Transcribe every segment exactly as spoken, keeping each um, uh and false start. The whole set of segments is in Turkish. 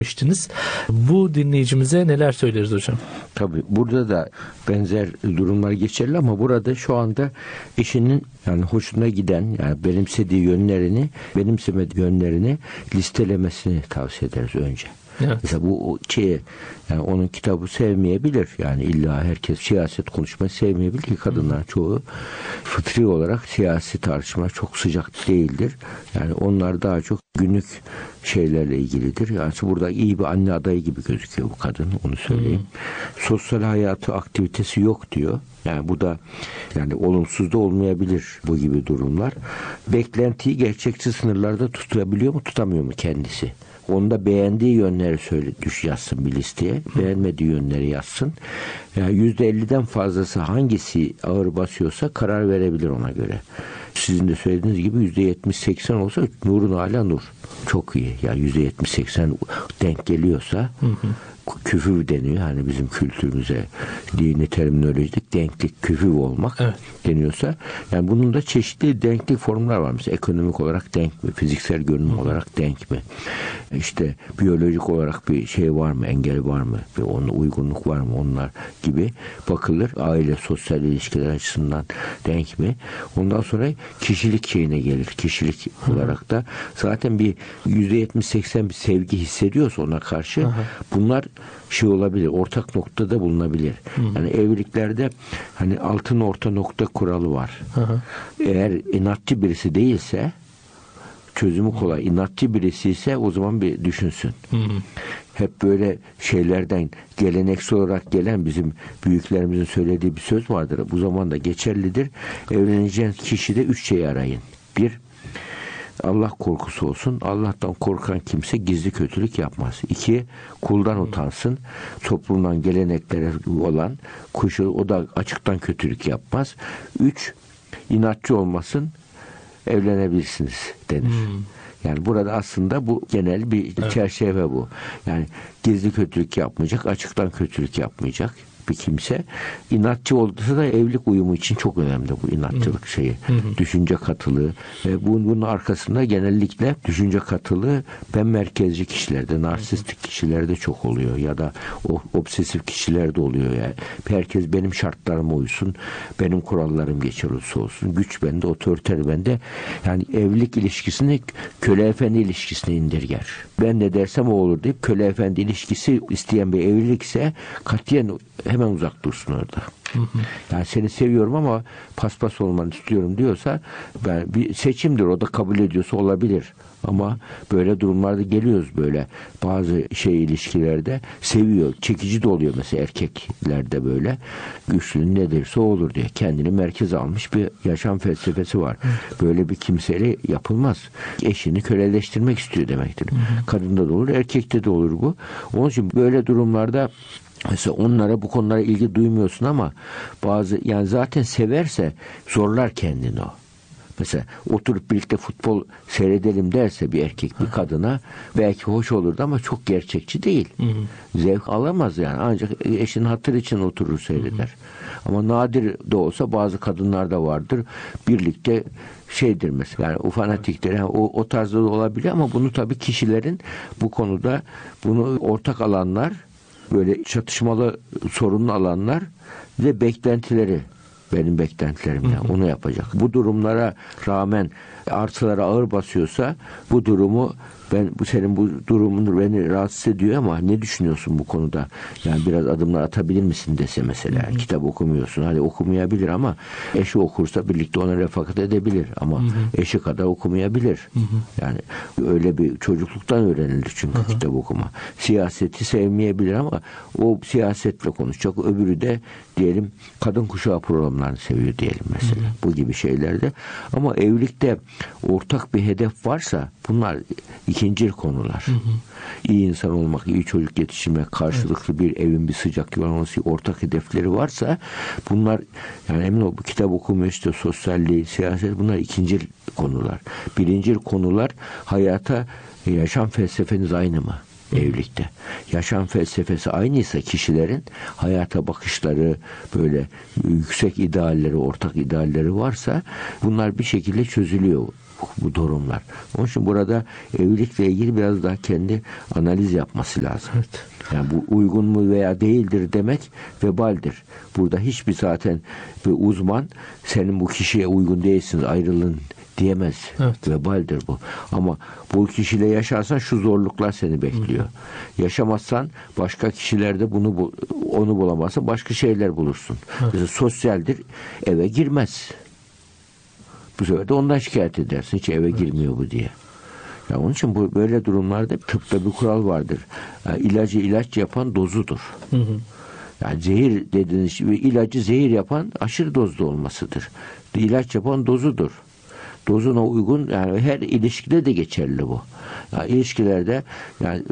demiştiniz. Bu dinleyicimize neler söyleriz hocam? Tabii burada da benzer durumlar geçerli ama burada şu anda eşinin yani hoşuna giden, yani benimsediği yönlerini, benimsemediği yönlerini listelemesini tavsiye ederiz önce. Evet. Mesela bu şey, yani onun kitabı sevmeyebilir. Yani illa herkes siyaset konuşmayı sevmeyebilir ki kadınlar çoğu fıtri olarak siyasi tartışma çok sıcak değildir. Yani onlar daha çok günlük şeylerle ilgilidir. Yani burada iyi bir anne adayı gibi gözüküyor bu kadın, onu söyleyeyim. Hmm. Sosyal hayatı, aktivitesi yok diyor. Yani bu da yani olumsuz da olmayabilir bu gibi durumlar. Beklentiyi gerçekçi sınırlarda tutabiliyor mu, tutamıyor mu kendisi? Onda beğendiği yönleri söyle, düş yazsın bir listeye. Hı. Beğenmediği yönleri yazsın. Yani yüzde elliden fazlası hangisi ağır basıyorsa karar verebilir ona göre. Sizin de söylediğiniz gibi yüzde yetmiş seksen olsa nurun âlâ nur. Çok iyi. Yani yüzde yetmiş seksen denk geliyorsa hı hı. Küfür deniyor. Hani bizim kültürümüze, dini terminolojik denklik, küfür olmak evet. deniyorsa. Yani bunun da çeşitli denklik formlar var. Mesela ekonomik olarak denk mi? Fiziksel görünüm Hı. olarak denk mi? İşte biyolojik olarak bir şey var mı? Engel var mı? Bir onun uygunluk var mı? Onlar gibi bakılır. Aile, sosyal ilişkiler açısından denk mi? Ondan sonra kişilik şeyine gelir. Kişilik Hı. olarak da zaten bir yüzde yetmiş seksen bir sevgi hissediyorsa ona karşı Hı. bunlar şey olabilir, ortak noktada bulunabilir. Hı. Yani evliliklerde hani altın orta nokta kuralı var. Hı hı. Eğer inatçı birisi değilse, çözümü kolay. İnatçı birisi ise o zaman bir düşünsün. Hı hı. Hep böyle şeylerden geleneksel olarak gelen bizim büyüklerimizin söylediği bir söz vardır. Bu zamanda geçerlidir. Evleneceğiniz kişide üç şeyi arayın. Bir, Allah korkusu olsun. Allah'tan korkan kimse gizli kötülük yapmaz. İki, kuldan utansın. Toplumdan geleneklere olan kuşu, o da açıktan kötülük yapmaz. Üç, inatçı olmasın. Evlenebilirsiniz denir. Hmm. Yani burada aslında bu genel bir evet. çerçeve bu. Yani gizli kötülük yapmayacak, açıktan kötülük yapmayacak bir kimse. İnatçı olursa da evlilik uyumu için çok önemli bu inatçılık şeyi. Hı hı. Düşünce katılığı. Ve bunun, bunun arkasında genellikle düşünce katılığı ben merkezci kişilerde, narsistik kişilerde çok oluyor. Ya da o obsesif kişilerde oluyor. Yani herkes benim şartlarıma uysun, benim kurallarım geçerlisi olsun. Güç bende, otoriter bende. Yani evlilik ilişkisini köle efendi ilişkisine indirger. Ben ne dersem o olur deyip köle efendi ilişkisi isteyen bir evlilikse katiyen hemen uzak dursun orada. Hı hı. Yani seni seviyorum ama paspas olmanı istiyorum diyorsa ben bir seçimdir, o da kabul ediyorsa olabilir. Ama böyle durumlarda geliyoruz böyle bazı şey ilişkilerde seviyor, çekici de oluyor mesela erkeklerde böyle güçlü ne derse olur diye kendini merkeze almış bir yaşam felsefesi var. Hı. Böyle bir kimseyle yapılmaz. Eşini köleleştirmek istiyor demektir. Hı hı. Kadında da olur, erkekte de olur bu. Onun için böyle durumlarda mesela onlara bu konulara ilgi duymuyorsun ama bazı yani zaten severse zorlar kendini o. Mesela oturup birlikte futbol seyredelim derse bir erkek bir kadına belki hoş olurdu ama çok gerçekçi değil. Hı hı. Zevk alamaz yani. Ancak eşinin hatırı için oturur seyreder. Hı hı. Ama nadir de olsa bazı kadınlar da vardır. Birlikte şeydir mesela yani o fanatikler yani o, o tarzda da olabilir ama bunu tabii kişilerin bu konuda bunu ortak alanlar böyle çatışmalı sorunlu alanlar ve beklentileri benim beklentilerim yani onu yapacak. Bu durumlara rağmen artılara ağır basıyorsa bu durumu ben bu senin bu durumun beni rahatsız ediyor ama ne düşünüyorsun bu konuda? Yani biraz adımlar atabilir misin dese mesela. Hı hı. Kitap okumuyorsun. Hadi okumayabilir ama eşi okursa birlikte ona refakat edebilir ama hı hı. eşi kadar okumayabilir. Hı hı. Yani öyle bir çocukluktan öğrenilir çünkü hı hı. kitap okuma. Siyaseti sevmeyebilir ama o siyasetle konuşacak. Öbürü de diyelim kadın kuşağı programlarını seviyor diyelim mesela. Hı hı. Bu gibi şeylerde. Ama evlilikte ortak bir hedef varsa bunlar ikincil konular. Hı hı. İyi insan olmak, iyi çocuk yetiştirmek, karşılıklı evet. bir evin bir sıcak yuvan olması, ortak hedefleri varsa bunlar yani emin ol bu kitap okuma işte sosyalliği, siyaset bunlar ikincil konular. Birincil konular hayata yaşam felsefeniz aynı mı? Evlilikte. Yaşam felsefesi aynıysa kişilerin hayata bakışları böyle yüksek idealleri, ortak idealleri varsa bunlar bir şekilde çözülüyor. bu, bu durumlar. Onun için burada evlilikle ilgili biraz daha kendi analiz yapması lazım. Evet. Yani bu uygun mu veya değildir demek vebaldir. Burada hiçbir zaten bir uzman senin bu kişiye uygun değilsiniz, ayrılın diyemez. Evet. Vebaldir bu. Ama bu kişiyle yaşarsan şu zorluklar seni bekliyor. Hı. Yaşamazsan başka kişilerde bunu onu bulamazsın. Başka şeyler bulursun. Evet. Mesela sosyaldir. Eve girmez. Bu sefer de ondan şikayet edersin. Hiç eve evet. girmiyor bu diye. Ya onun için bu böyle durumlarda tıpta bir kural vardır. Yani ilacı ilaç yapan dozudur. Hı hı. Yani zehir dediğiniz gibi ilacı zehir yapan aşırı dozda olmasıdır. İlaç yapan dozudur. Dozuna uygun, yani her ilişkide de geçerli bu. Yani ilişkilerde yani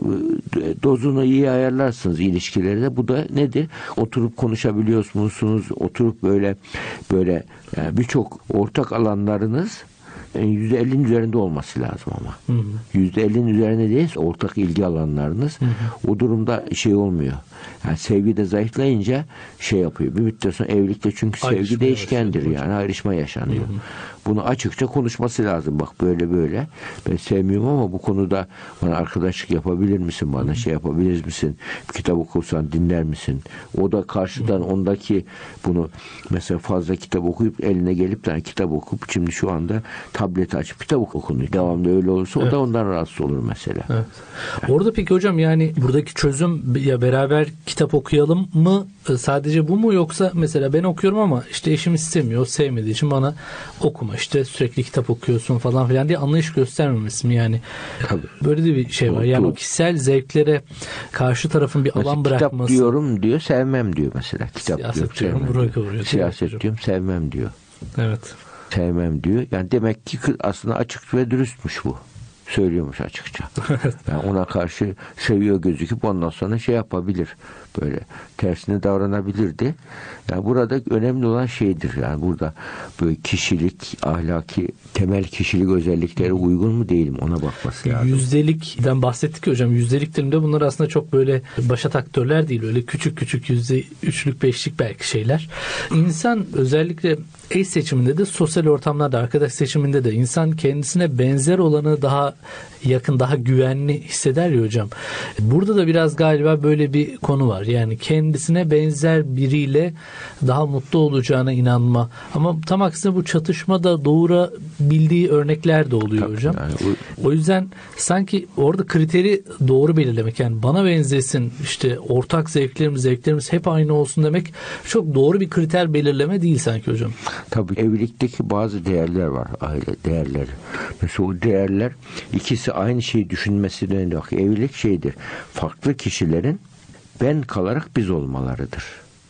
dozunu iyi ayarlarsınız ilişkilerde. Bu da nedir? Oturup konuşabiliyor musunuz? Oturup böyle böyle yani birçok ortak alanlarınız yüzde ellinin üzerinde olması lazım ama. yüzde ellinin üzerinde değilse ortak ilgi alanlarınız, hı hı. o durumda şey olmuyor. Yani sevgi de zayıflayınca şey yapıyor. Bir müddet sonra evlilikte çünkü sevgi ayrışma değişkendir yani. yani ayrışma yaşanıyor. Hı hı. Bunu açıkça konuşması lazım. Bak böyle böyle. Ben sevmiyorum ama bu konuda bana arkadaşlık yapabilir misin? Bana hı hı. şey yapabilir misin? Bir kitap okursan dinler misin? O da karşıdan hı hı. ondaki bunu mesela fazla kitap okuyup eline gelip de kitap okup şimdi şu anda tableti açıp kitap okunuyor. Devamlı öyle olursa evet. o da ondan rahatsız olur mesela. Evet. Yani. Orada peki hocam yani buradaki çözüm ya beraber kitap okuyalım mı? Sadece bu mu, yoksa mesela ben okuyorum ama işte eşim istemiyor, sevmediği için bana okuma, işte sürekli kitap okuyorsun falan filan diye anlayış göstermemesi mi yani? Tabii. Böyle de bir şey var. Yani o kişisel zevklere karşı tarafın bir mesela alan bırakması. Kitap diyorum diyor, sevmem diyor mesela. Kitap siyaset diyorum, sevmem diyor. Siyaset diyorum, sevmem diyor. Evet. Sevmem diyor. Yani demek ki aslında açık ve dürüstmüş bu. Söylüyormuş açıkça. Yani ona karşı seviyor gözüküp ondan sonra şey yapabilir. Böyle tersine davranabilirdi. Yani burada önemli olan şeydir. Yani burada böyle kişilik, ahlaki, temel kişilik özellikleri uygun mu değil mi? Ona bakması lazım. Yüzdelikten bahsettik ki hocam. Yüzdelik dilimde bunlar aslında çok böyle başat aktörler değil. Öyle küçük küçük yüzde üçlük, beşlik belki şeyler. İnsan özellikle eş seçiminde de, sosyal ortamlarda, arkadaş seçiminde de insan kendisine benzer olanı daha yakın, daha güvenli hisseder ya hocam. Burada da biraz galiba böyle bir konu var. Yani kendisine benzer biriyle daha mutlu olacağına inanma. Ama tam aksine bu çatışma da doğurabildiği örnekler de oluyor tabii hocam. Yani o... o yüzden sanki orada kriteri doğru belirlemek, yani bana benzesin, işte ortak zevklerimiz, zevklerimiz hep aynı olsun demek çok doğru bir kriter belirleme değil sanki hocam. Tabii evlilikteki bazı değerler var, aile değerleri. Mesela o değerler ikisi aynı şeyi düşünmesinden yok. Evlilik şeydir. Farklı kişilerin ben kalarak biz olmalarıdır.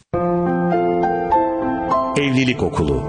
Evlilik Okulu.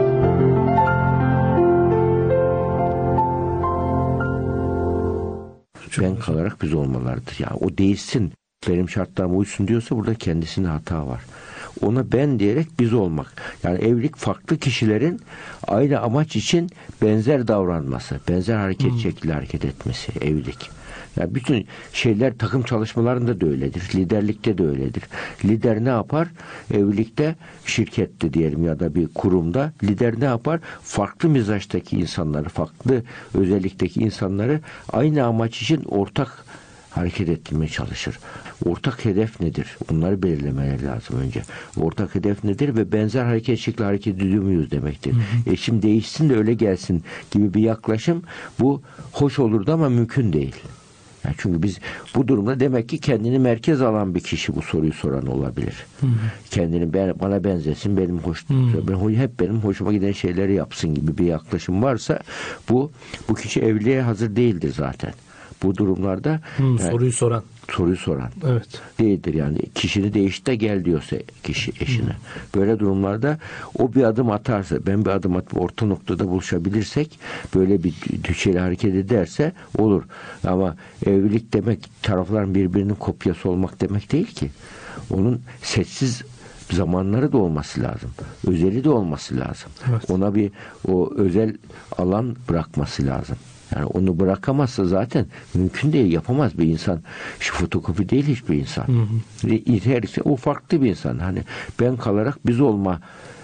Ben kalarak biz olmalarıdır. Ya o değilsin, benim şartlarıma uysun diyorsa burada kendisinde hata var. Ona ben diyerek biz olmak. Yani evlilik farklı kişilerin aynı amaç için benzer davranması, benzer hareket hmm. şekli hareket etmesi evlilik. Yani bütün şeyler takım çalışmalarında da öyledir. Liderlikte de öyledir. Lider ne yapar? Evlilikte, şirkette diyelim ya da bir kurumda lider ne yapar? Farklı mizaçtaki insanları, farklı özellikteki insanları aynı amaç için ortak hareket ettirmeye çalışır. Ortak hedef nedir? Onları belirlemeleri lazım önce. Ortak hedef nedir ve benzer hareket şekli hareket ediyor muyuz demektir. Hı hı. Eşim değişsin de öyle gelsin gibi bir yaklaşım, bu hoş olurdu ama mümkün değil. Yani çünkü biz bu durumda demek ki kendini merkez alan bir kişi bu soruyu soran olabilir. Hı hı. Kendini ben, bana benzesin, benim hoş, ben, hep benim hoşuma giden şeyleri yapsın gibi bir yaklaşım varsa bu bu kişi evliliğe hazır değildir zaten. Bu durumlarda hmm, yani, soruyu soran soruyu soran evet. değildir. Yani kişini değişti de gel diyorsa kişi eşine. Hmm. Böyle durumlarda o bir adım atarsa, ben bir adım atıp orta noktada buluşabilirsek, böyle bir şeyle hareket ederse olur. Ama evlilik demek tarafların birbirinin kopyası olmak demek değil ki. Onun sessiz zamanları da olması lazım. Özeli de olması lazım. Evet. Ona bir o özel alan bırakması lazım. Yani onu bırakamazsa zaten mümkün değil, yapamaz bir insan. Şu fotokopi değil hiçbir insan. Hı hı. Her, o farklı bir insan. Hani ben kalarak biz olma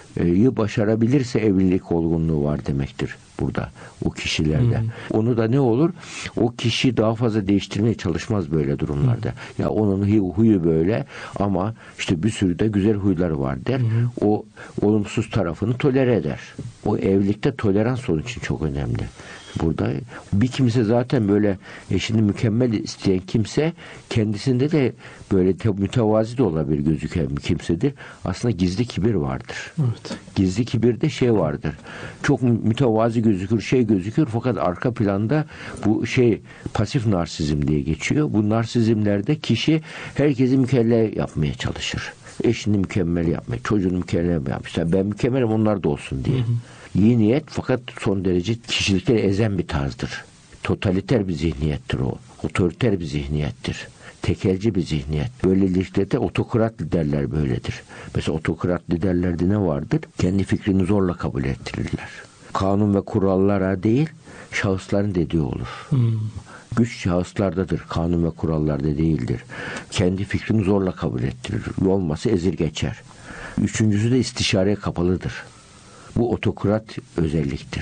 başarabilirse evlilik olgunluğu var demektir burada o kişilerde. Hmm. Onu da ne olur? O kişi daha fazla değiştirmeye çalışmaz böyle durumlarda. Hmm. Ya onun huyu böyle ama işte bir sürü de güzel huyları var der. Hmm. O olumsuz tarafını tolere eder. O evlilikte tolerans onun için çok önemli. Burada bir kimse zaten böyle eşini mükemmel isteyen kimse kendisinde de böyle mütevazi de olabilir gözüken bir kimsedir. Aslında gizli kibir vardır. Evet. Gizli kibirde şey vardır. Çok mütevazi gözükür, şey gözükür fakat arka planda bu şey pasif narsizm diye geçiyor. Bu narsizmlerde kişi herkesi mükemmel yapmaya çalışır. Eşini mükemmel yapmaya, çocuğunu mükemmel yapmışlar. Ben mükemmelim onlar da olsun diye. Hı hı. İyi niyet fakat son derece kişilikleri ezen bir tarzdır. Totaliter bir zihniyettir o. Otoriter bir zihniyettir. Tekelci bir zihniyet. Böylelikle de otokrat liderler böyledir. Mesela otokrat liderlerde ne vardır? Kendi fikrini zorla kabul ettirirler. Kanun ve kurallara değil, şahısların dediği olur. Hmm. Güç şahıslardadır. Kanun ve kurallarda değildir. Kendi fikrini zorla kabul ettirir. Olması ezir geçer. Üçüncüsü de istişareye kapalıdır. Bu otokrat özelliktir.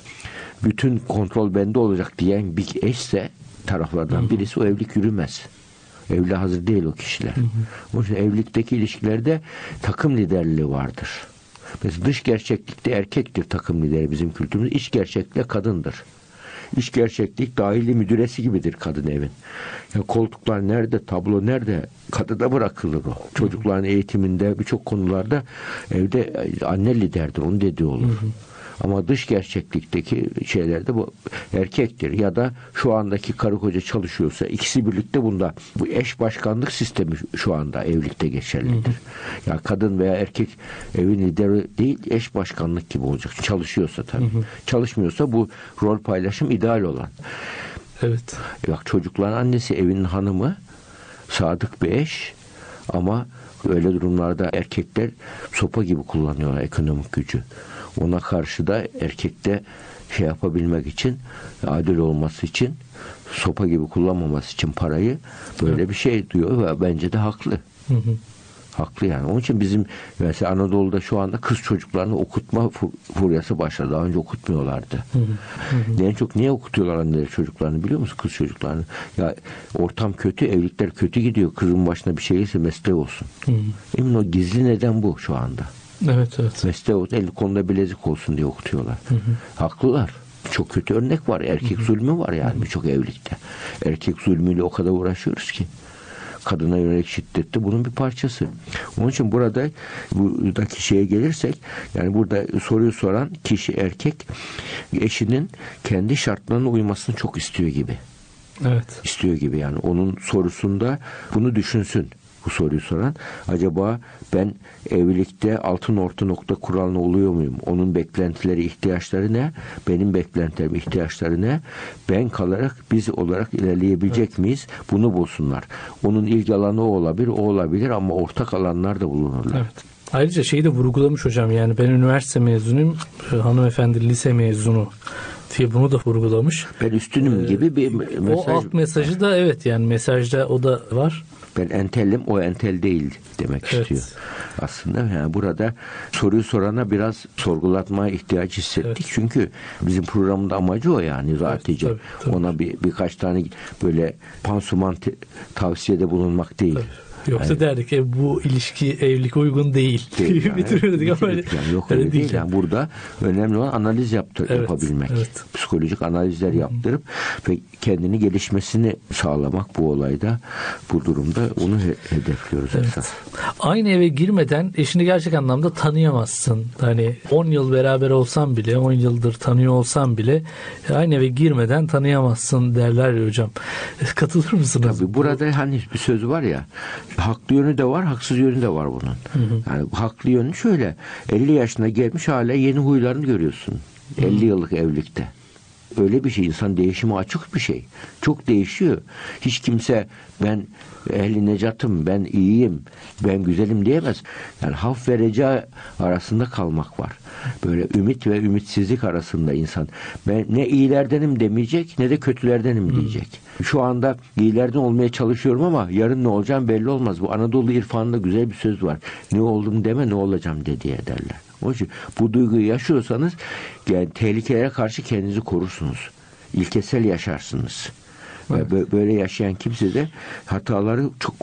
Bütün kontrol bende olacak diyen bir eşse taraflardan birisi o evlilik yürümez. Evli hazır değil o kişiler. Hı hı. Onun için evlilikteki ilişkilerde takım liderliği vardır. Mesela dış gerçeklikte erkektir takım lideri bizim kültürümüz. İç gerçeklikte kadındır. İç gerçeklik dahili müdüresi gibidir kadın evin. Yani koltuklar nerede, tablo nerede? Kadına bırakılır o. Çocukların eğitiminde birçok konularda evde anne liderdir. Onun dediği olur. Hı hı. Ama dış gerçeklikteki şeylerde bu erkektir. Ya da şu andaki karı koca çalışıyorsa ikisi birlikte bunda. Bu eş başkanlık sistemi şu anda evlilikte geçerlidir. Hı hı. Ya kadın veya erkek evin lideri değil, eş başkanlık gibi olacak. Çalışıyorsa tabii. Hı hı. Çalışmıyorsa bu rol paylaşım ideal olan. Evet. Bak çocukların annesi evin hanımı, sadık bir eş ama öyle durumlarda erkekler sopa gibi kullanıyorlar ekonomik gücü. Ona karşı da erkekte şey yapabilmek için, adil olması için, sopa gibi kullanmaması için parayı böyle evet. bir şey diyor ve bence de haklı. Hı hı. Haklı yani. Onun için bizim mesela Anadolu'da şu anda kız çocuklarını okutma furyası başladı. Daha önce okutmuyorlardı. Hı hı. En çok niye okutuyorlar anneler çocuklarını biliyor musun? Kız çocuklarını. Ya ortam kötü, evlilikler kötü gidiyor. Kızın başına bir şey ise mesleği olsun. Hı hı. Emin o gizli neden bu şu anda. Evet evet. Mesleği olsun, el konuda bilezik olsun diye okutuyorlar. Hı hı. Haklılar. Çok kötü örnek var. Erkek hı hı. zulmü var yani birçok evlilikte. Erkek zulmüyle o kadar uğraşıyoruz ki. Kadına yönelik şiddet de bunun bir parçası. Onun için burada buradaki şeye gelirsek yani burada soruyu soran kişi erkek eşinin kendi şartlarına uymasını çok istiyor gibi. Evet. İstiyor gibi yani onun sorusunda bunu düşünsün. Bu soruyu soran acaba ben evlilikte altın orta nokta kuralına oluyor muyum? Onun beklentileri, ihtiyaçları ne? Benim beklentilerim, ihtiyaçları ne? Ben kalarak biz olarak ilerleyebilecek evet. miyiz? Bunu bulsunlar. Onun ilgi alanı o olabilir, o olabilir ama ortak alanlar da bulunurlar. Evet. Ayrıca şeyi de vurgulamış hocam yani ben üniversite mezunuyum, hanımefendi lise mezunu diye bunu da vurgulamış. Ben üstünüm ee, gibi bir mesaj. O alt mesajı da evet yani mesajda o da var. Ben entelim, o entel değil demek evet. istiyor. Aslında yani burada soruyu sorana biraz sorgulatmaya ihtiyaç hissettik. Evet. Çünkü bizim programın da amacı o yani Hatice. Evet, tabii, tabii. Ona bir birkaç tane böyle pansuman te- tavsiyede bulunmak değil. Tabii. Yoksa yani, derdik ki bu ilişki evlilik uygun değil. değil yani, bitiriyorduk ama öyle, yani yok öyle, öyle değil. Yani. Yani burada önemli olan analiz yaptır, evet, yapabilmek. Evet. Psikolojik analizler Hı-hı. yaptırıp ve kendini gelişmesini sağlamak bu olayda, bu durumda onu he- hedefliyoruz evet. esas. Aynı eve girmeden eşini gerçek anlamda tanıyamazsın. Hani on yıl beraber olsan bile, on yıldır tanıyor olsan bile aynı eve girmeden tanıyamazsın derler ya hocam. Katılır mısınız? Tabii burada hani bir söz var ya, haklı yönü de var, haksız yönü de var bunun. Hı hı. Yani haklı yönü şöyle, elli yaşına gelmiş hala yeni huylarını görüyorsun. Hı. elli yıllık evlilikte. Öyle bir şey, insan değişime açık bir şey. Çok değişiyor. Hiç kimse ben ehli necatım, ben iyiyim, ben güzelim diyemez. Yani haf ve reca arasında kalmak var. Böyle ümit ve ümitsizlik arasında insan. Ben ne iyilerdenim demeyecek ne de kötülerdenim hmm. diyecek. Şu anda iyilerden olmaya çalışıyorum ama yarın ne olacağım belli olmaz. Bu Anadolu irfanında güzel bir söz var. Ne oldum deme ne olacağım de diye derler. Onun için bu duyguyu yaşıyorsanız yani tehlikelere karşı kendinizi korursunuz. İlkesel yaşarsınız. Evet. Böyle yaşayan kimse de hataları çok